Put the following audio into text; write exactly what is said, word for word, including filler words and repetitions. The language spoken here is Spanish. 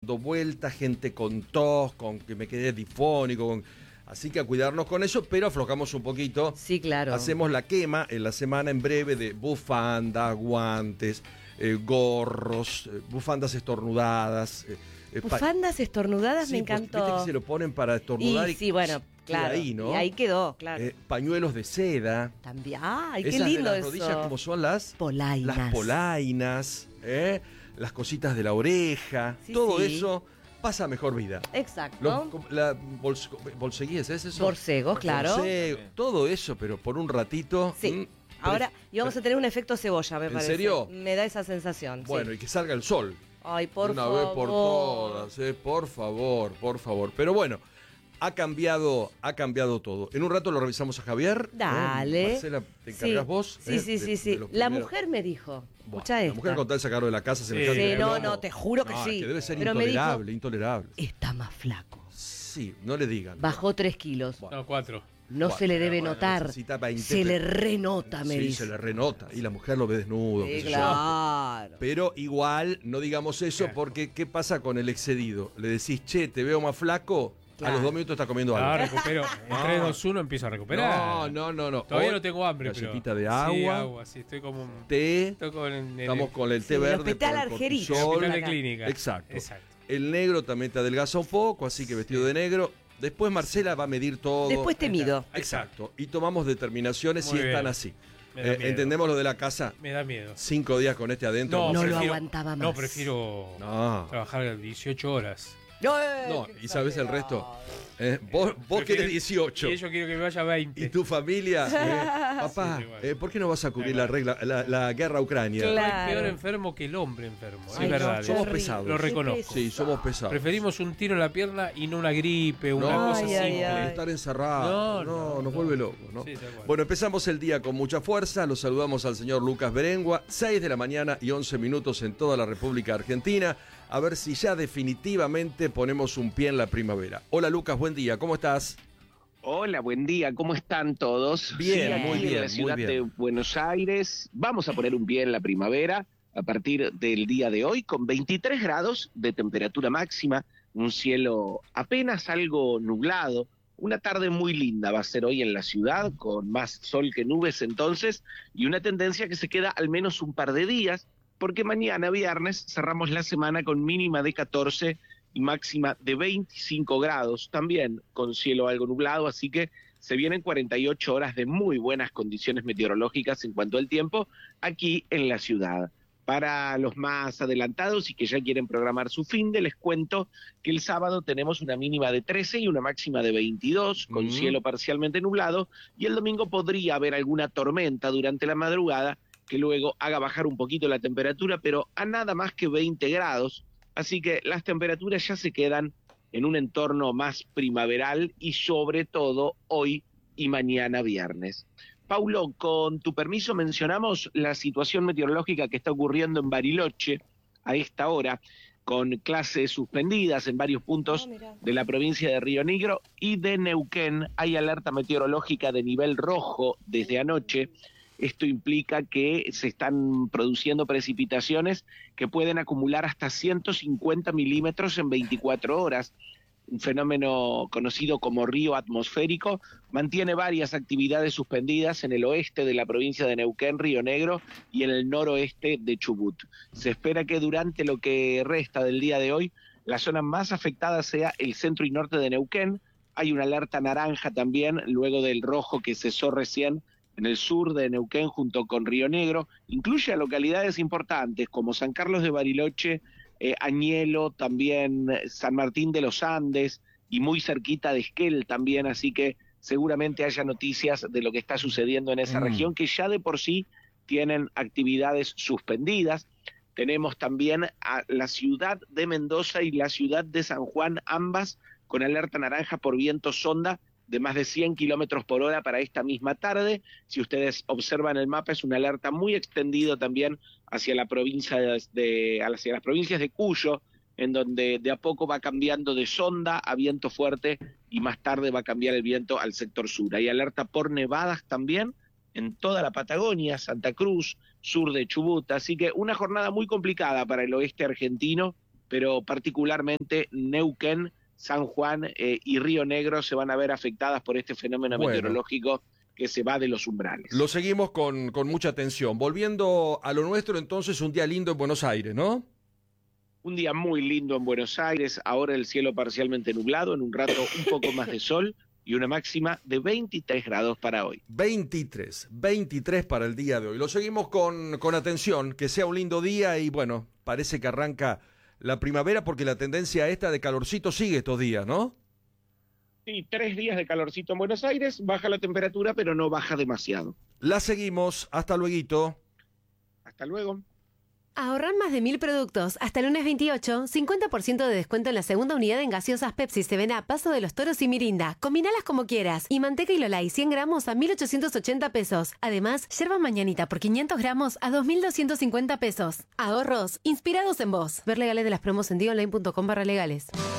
dando vueltas, gente con tos, con que me quedé difónico, con... Así que a cuidarnos con eso, pero aflojamos un poquito. Sí, claro. Hacemos la quema en la semana en breve de bufandas, guantes, eh, gorros, eh, bufandas estornudadas. Eh, eh, bufandas pa- estornudadas sí, me encantó. Viste que se lo ponen para estornudar y, y sí, bueno, claro. Ahí, ¿no? Y ahí quedó, claro. Eh, pañuelos de seda. También. Ay, qué Esas lindo de las eso. rodillas, como son las polainas. Las polainas, ¿eh? Las cositas de la oreja. Sí, todo sí. eso pasa mejor vida. Exacto. Los, la bols, bolseguíes, ¿es eso? Borcegos, claro. Borsego, todo eso, pero por un ratito. Sí. Mm, Ahora, y vamos a tener un efecto cebolla, me ¿En parece. serio? Me da esa sensación. Bueno, sí. y que salga el sol. Ay, por Una favor. vez por todas, eh, por favor, por favor. Pero bueno, ha cambiado, ha cambiado todo. En un rato lo revisamos a Javier. Dale. ¿eh? Marcela, ¿te encargas sí. vos? Sí, eh, sí, de, sí, sí. de los La primeros. mujer me dijo, Buah, escucha la esta. mujer con tal de sacarlo de la casa se Sí. me Sí, no, plomo. no, te juro que No, sí. que debe ser Pero me dijo, intolerable, intolerable. está más flaco. Sí, no le digan. Bajó tres kilos. Bueno. No, cuatro. No Bueno, se le debe bueno, notar. necesita veinte, se le pero- renota, me sí, dice. se le renota. Y la mujer lo ve desnudo. Sí, qué sé yo. claro. Pero igual, no digamos eso, Claro. porque ¿qué pasa con el excedido? Le decís, che, te veo más flaco, Claro. a los dos minutos está comiendo Ah, algo. recupero. En No. tres, dos, uno empiezo a recuperar. No, no, no, no. Todavía Hoy, no tengo hambre, pero. galletita de Sí, agua, agua, sí, estoy como un. té, Estoy con el, estamos con el té Sí, el verde. hospital por el Argerich. cortisol. hospital de acá. clínica. Exacto. Exacto. El negro también te adelgaza un poco, así que vestido de negro. Después Marcela va a medir todo. Después te mido. Exacto. Y tomamos determinaciones Muy si están bien. así. Me da Eh, miedo. entendemos lo de la casa. Me da miedo. Cinco días con este adentro. No lo prefiero- aguantaba No, más. prefiero No. trabajar dieciocho horas. No, No, qué ¿y sabes el resto? exagerado. Eh, vos vos Prefiero- querés dieciocho. Y yo quiero que me vaya veinte. ¿Y tu familia? Eh, papá, Sí, igual. eh, ¿por qué no vas a cubrir Da la, regla, la, la guerra a Ucrania? No Claro. hay peor enfermo que el hombre enfermo. Sí, es Ay, verdad. no, ¿eh? somos terrible. pesados. Lo Qué reconozco. pesado. Sí, somos pesados. Preferimos un tiro en la pierna y no una gripe, una No, cosa Ay, simple. ay, ay. estar encerrado. No, No, no, nos no. vuelve locos, ¿no? Sí, tal cual. Bueno, empezamos el día con mucha fuerza. Los saludamos al señor Lucas Berengua. seis de la mañana y once minutos en toda la República Argentina. A ver si ya definitivamente ponemos un pie en la primavera. Hola Lucas, buen día. ¿Cómo estás? Hola, buen día, ¿cómo están todos? Bien, Sí, aquí muy bien, en la muy ciudad bien. de Buenos Aires. Vamos a poner un pie en la primavera a partir del día de hoy con veintitrés grados de temperatura máxima, un cielo apenas algo nublado. Una tarde muy linda va a ser hoy en la ciudad, con más sol que nubes entonces, y una tendencia que se queda al menos un par de días, porque mañana, viernes, cerramos la semana con mínima de catorce y máxima de veinticinco grados, también con cielo algo nublado, así que se vienen cuarenta y ocho horas de muy buenas condiciones meteorológicas en cuanto al tiempo aquí en la ciudad. Para los más adelantados y que ya quieren programar su fin de, les cuento que el sábado tenemos una mínima de trece y una máxima de veintidós, con Mm. cielo parcialmente nublado, y el domingo podría haber alguna tormenta durante la madrugada que luego haga bajar un poquito la temperatura, pero a nada más que veinte grados, así que las temperaturas ya se quedan en un entorno más primaveral y sobre todo hoy y mañana viernes. Paulo, con tu permiso mencionamos la situación meteorológica que está ocurriendo en Bariloche a esta hora, con clases suspendidas en varios puntos Ah, mira. de la provincia de Río Negro y de Neuquén. Hay alerta meteorológica de nivel rojo desde anoche. Esto implica que se están produciendo precipitaciones que pueden acumular hasta ciento cincuenta milímetros en veinticuatro horas. Un fenómeno conocido como río atmosférico mantiene varias actividades suspendidas en el oeste de la provincia de Neuquén, Río Negro, y en el noroeste de Chubut. Se espera que durante lo que resta del día de hoy, la zona más afectada sea el centro y norte de Neuquén. Hay una alerta naranja también, luego del rojo que cesó recién en el sur de Neuquén junto con Río Negro. Incluye a localidades importantes como San Carlos de Bariloche, Eh, Añelo, también eh, San Martín de los Andes y muy cerquita de Esquel también, así que seguramente haya noticias de lo que está sucediendo en esa Mm. región, que ya de por sí tienen actividades suspendidas. Tenemos también a la ciudad de Mendoza y la ciudad de San Juan, ambas con alerta naranja por viento sonda de más de cien kilómetros por hora para esta misma tarde. Si ustedes observan el mapa, es una alerta muy extendido también hacia la provincia de, de hacia las provincias de Cuyo, en donde de a poco va cambiando de sonda a viento fuerte y más tarde va a cambiar el viento al sector sur. Hay alerta por nevadas también en toda la Patagonia, Santa Cruz, sur de Chubut, así que una jornada muy complicada para el oeste argentino pero particularmente Neuquén, San Juan eh, y Río Negro se van a ver afectadas por este fenómeno Bueno. meteorológico que se va de los umbrales. Lo seguimos con, con mucha atención. Volviendo a lo nuestro, entonces, un día lindo en Buenos Aires, ¿no? Un día muy lindo en Buenos Aires, ahora el cielo parcialmente nublado, en un rato un poco más de sol y una máxima de veintitrés grados para hoy. veintitrés, veintitrés para el día de hoy. Lo seguimos con, con atención, que sea un lindo día y bueno, parece que arranca la primavera porque la tendencia esta de calorcito sigue estos días, ¿no? Sí, tres días de calorcito en Buenos Aires, baja la temperatura, pero no baja demasiado. La seguimos, hasta luego. Hasta luego. Ahorrar más de mil productos. Hasta el lunes veintiocho, cincuenta por ciento de descuento en la segunda unidad en gaseosas Pepsi, seven up, Paso de los Toros y Mirinda. Combinalas como quieras. Y manteca y Lolay, cien gramos a mil ochocientos ochenta pesos. Además, yerba mañanita por quinientos gramos a dos mil doscientos cincuenta pesos. Ahorros inspirados en vos. Ver legales de las promos en dionline punto com barra legales.